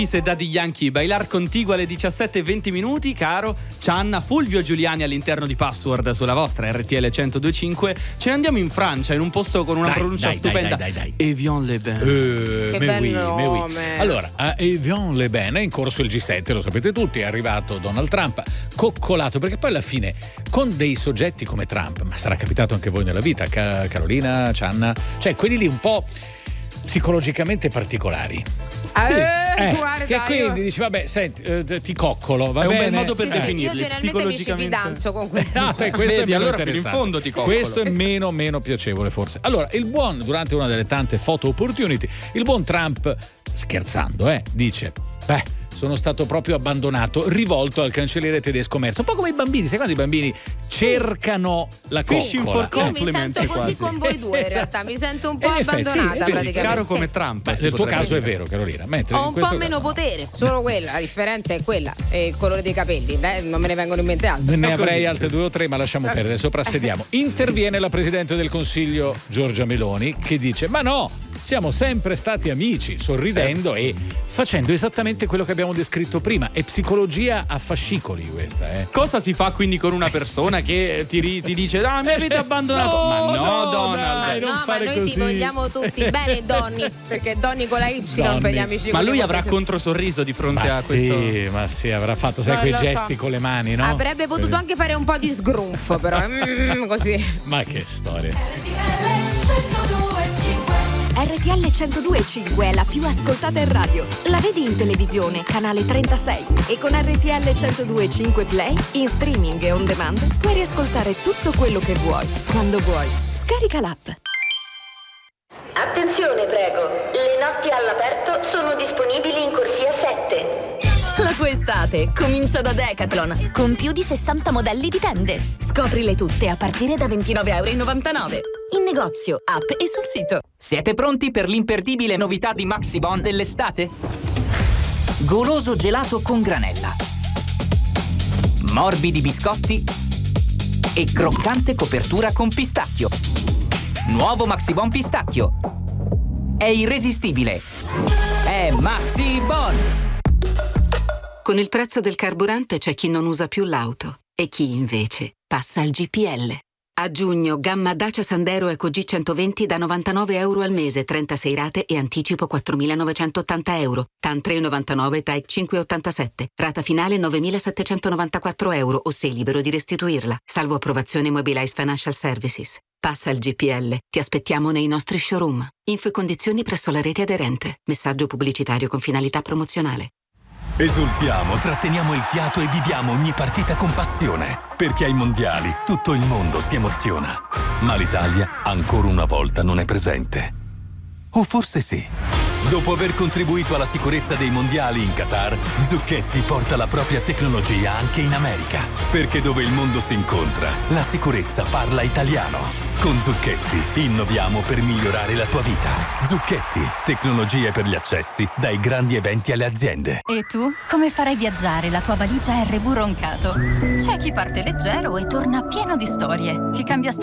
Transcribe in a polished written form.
E Daddy Yankee, Bailar Contigo alle 17:20, caro Cianna, Fulvio Giuliani all'interno di Password sulla vostra RTL 102.5. Ce ne andiamo in Francia, in un posto con una pronuncia stupenda. Dai. Evian-les-Bains. Che bel nome. Allora, a Evian-les-Bains è in corso il G7, lo sapete tutti, è arrivato Donald Trump, coccolato, perché poi alla fine con dei soggetti come Trump, ma sarà capitato anche a voi nella vita, Carolina, Cianna, cioè quelli lì un po' psicologicamente particolari. Guarda, che quindi dici vabbè, senti, ti coccolo, va è un bene? bel modo per io definirli generalmente mi ci fidanzo con questo. Questo è meno allora fino in interessante. fondo ti coccolo. Questo è meno piacevole forse. Allora, durante una delle tante photo opportunity, il buon Trump, scherzando, dice: sono stato proprio abbandonato, rivolto al cancelliere tedesco Merz. Un po' come i bambini, sai quando i bambini cercano la Fishing coccola? for Io mi sento così con voi due in realtà, mi sento un po' In effetti, abbandonata vedi, praticamente. Caro come Trump. Nel tuo caso è vero, Carolina. Mentre Ho in un po' questo meno caso no. potere, solo quella, la differenza è quella, e il colore dei capelli, non me ne vengono in mente altri. Ne avrei altre 2 o 3, ma lasciamo perdere, soprassediamo. Interviene la Presidente del Consiglio Giorgia Meloni che dice: ma no, siamo sempre stati amici, sorridendo e facendo esattamente quello che abbiamo descritto prima. È psicologia a fascicoli questa, Cosa si fa quindi con una persona che ti dice mi avete abbandonato? Ma no, Donald. dai, non ma fare noi così. ti vogliamo tutti bene, Donny, perché Donny con la Y Donny. per gli amici. Ma lui con avrà controsorriso di fronte a questo. Ma sì, avrà fatto, sai, Non quei lo so. gesti con le mani, no? Avrebbe potuto anche fare un po' di sgrunfo, però così. Ma che storia. RTL 102.5 è la più ascoltata in radio. La vedi in televisione, canale 36. E con RTL 102.5 Play, in streaming e on demand, puoi riascoltare tutto quello che vuoi, quando vuoi. Scarica l'app. Attenzione, prego. Le notti all'aperto sono disponibili in corsia 7. La tua estate comincia da Decathlon, con più di 60 modelli di tende. Scoprile tutte a partire da €29,99. In negozio, app e sul sito. Siete pronti per l'imperdibile novità di Maxibon dell'estate? Goloso gelato con granella, morbidi biscotti e croccante copertura con pistacchio. Nuovo Maxibon pistacchio. È irresistibile. È Maxibon. Con il prezzo del carburante c'è chi non usa più l'auto e chi invece passa al GPL. A giugno, gamma Dacia Sandero Eco G120 da €99 al mese, 36 rate e anticipo €4.980. TAN 3,99, TAEC 5,87. Rata finale €9.794 o sei libero di restituirla. Salvo approvazione Mobilize Financial Services. Passa al GPL. Ti aspettiamo nei nostri showroom. Info e condizioni presso la rete aderente. Messaggio pubblicitario con finalità promozionale. Esultiamo, tratteniamo il fiato e viviamo ogni partita con passione. Perché ai mondiali tutto il mondo si emoziona. Ma l'Italia ancora una volta non è presente. O forse sì. Dopo aver contribuito alla sicurezza dei mondiali in Qatar, Zucchetti porta la propria tecnologia anche in America. Perché dove il mondo si incontra, la sicurezza parla italiano. Con Zucchetti innoviamo per migliorare la tua vita. Zucchetti, tecnologie per gli accessi dai grandi eventi alle aziende. E tu? Come farai viaggiare la tua valigia RV Roncato? C'è chi parte leggero e torna pieno di storie, chi cambia